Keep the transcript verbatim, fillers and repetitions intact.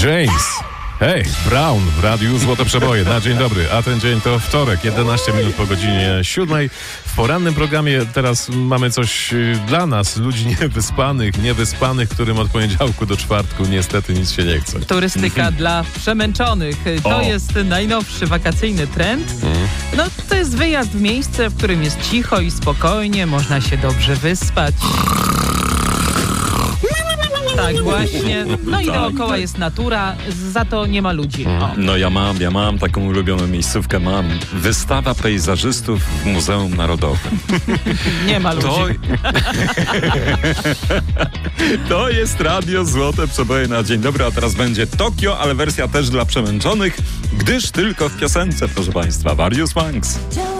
James. Hej, Brown w Radiu Złote Przeboje. Na dzień dobry, a ten dzień to wtorek, jedenaście minut po godzinie siódmej. W porannym programie teraz mamy coś dla nas, ludzi niewyspanych, niewyspanych, którym od poniedziałku do czwartku niestety nic się nie chce. Turystyka dla przemęczonych. To O. jest najnowszy wakacyjny trend. No, to jest wyjazd w miejsce, w którym jest cicho i spokojnie, można się dobrze wyspać. Tak, właśnie. No i dookoła jest natura, za to nie ma ludzi. O. No ja mam, ja mam taką ulubioną miejscówkę, mam. Wystawa pejzażystów w Muzeum Narodowym. Nie ma ludzi. To, to jest Radio Złote Przeboje na dzień dobry, a teraz będzie Tokio, ale wersja też dla przemęczonych, gdyż tylko w piosence, proszę Państwa, Various Punks.